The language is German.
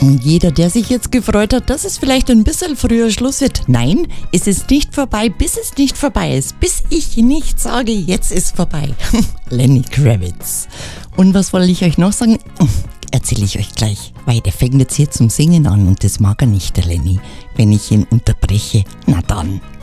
Und jeder, der sich jetzt gefreut hat, dass es vielleicht ein bisschen früher Schluss wird. Nein, es ist nicht vorbei, bis es nicht vorbei ist. Bis ich nicht sage, jetzt ist vorbei. Lenny Kravitz. Und was wollte ich euch noch sagen? Erzähle ich euch gleich. Weil der fängt jetzt hier zum Singen an und das mag er nicht, der Lenny. Wenn ich ihn unterbreche, na dann.